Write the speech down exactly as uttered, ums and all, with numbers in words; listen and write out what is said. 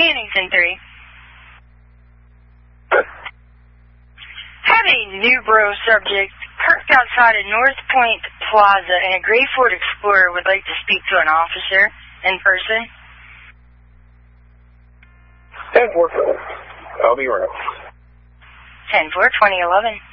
Phoenixon three. Have a new bro subject parked outside of North Point Plaza, and a gray Ford Explorer would like to speak to an officer in person. ten four, I'll be around. ten four, twenty eleven.